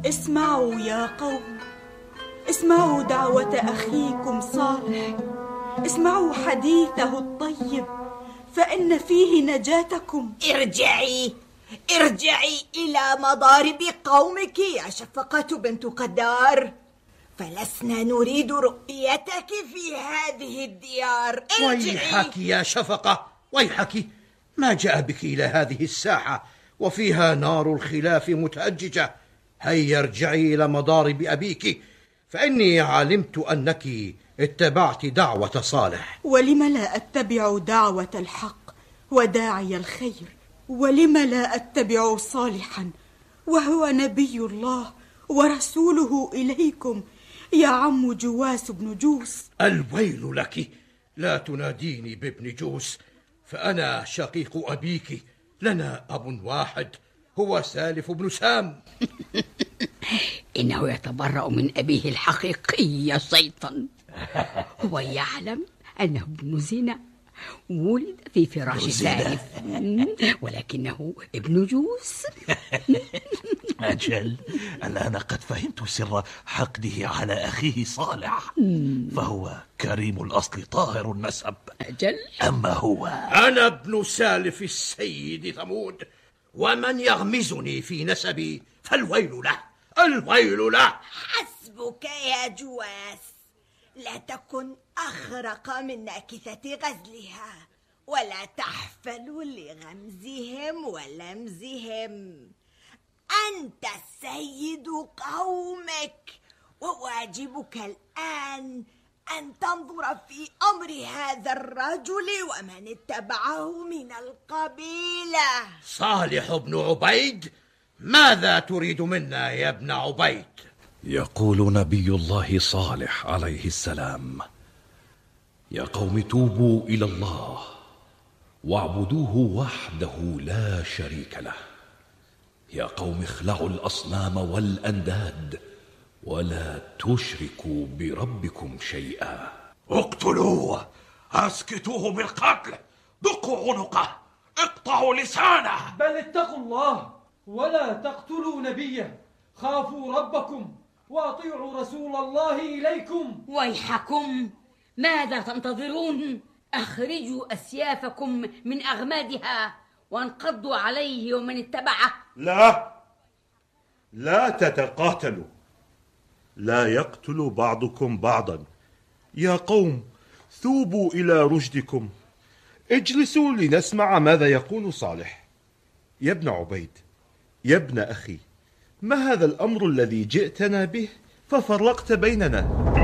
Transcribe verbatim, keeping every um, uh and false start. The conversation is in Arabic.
اسمعوا يا قوم، اسمعوا دعوة أخيكم صالح، اسمعوا حديثه الطيب فإن فيه نجاتكم. ارجعي ارجعي إلى مضارب قومك يا شفقة بنت قدار، فلسنا نريد رؤيتك في هذه الديار. ارجعي. ويحك يا شفقة، ويحك، ما جاء بك إلى هذه الساحة وفيها نار الخلاف متأججة؟ هيا ارجعي إلى مضارب أبيك، فإني علمت أنك اتبعت دعوة صالح. ولم لا أتبع دعوة الحق وداعي الخير؟ ولم لا أتبع صالحا وهو نبي الله ورسوله إليكم يا عم جواس بن جوس؟ الويل لك، لا تناديني بابن جوس، فأنا شقيق أبيك، لنا أب واحد هو سالف بن سام. إنه يتبرأ من أبيه الحقيقي يا شيطان، هو يعلم أنه ابن زنا ولد في فراش سالف، ولكنه ابن جوس. أجل، الآن قد فهمت سر حقده على أخيه صالح، فهو كريم الأصل طاهر النسب. أجل، أما هو أنا ابن سالف السيد ثمود، ومن يغمزني في نسبي فالويل له، الويل له. حسبك يا جواس، لا تكن أخرق من ناكثة غزلها، ولا تحفل لغمزهم ولمزهم. أنت سيد قومك، وواجبك الآن أن تنظر في أمر هذا الرجل ومن اتبعه من القبيلة. صالح بن عبيد، ماذا تريد منا يا ابن عبيد؟ يقول نبي الله صالح عليه السلام: يا قوم توبوا إلى الله واعبدوه وحده لا شريك له. يا قوم اخلعوا الأصنام والأنداد ولا تشركوا بربكم شيئا. اقتلوه، اسكتوه بالقتل، دقوا عنقه، اقطعوا لسانه. بل اتقوا الله ولا تقتلوا نبيه، خافوا ربكم واطيعوا رسول الله إليكم. ويحكم، ماذا تنتظرون؟ أخرجوا أسيافكم من أغمادها وانقضوا عليه ومن اتبعه. لا لا تتقاتلوا، لا يقتل بعضكم بعضا. يا قوم ثوبوا إلى رشدكم، اجلسوا لنسمع ماذا يقول صالح. يا ابن عبيد، يا ابن أخي، ما هذا الأمر الذي جئتنا به ففرقت بيننا؟